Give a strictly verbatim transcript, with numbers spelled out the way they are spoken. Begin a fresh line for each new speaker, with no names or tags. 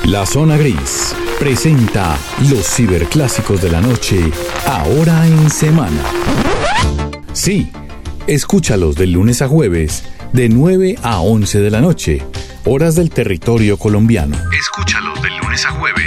La Zona Gris presenta los ciberclásicos de la noche, ahora en semana. Sí, escúchalos de lunes a jueves, de nueve a once de la noche, horas del territorio colombiano. Escúchalos de lunes a jueves,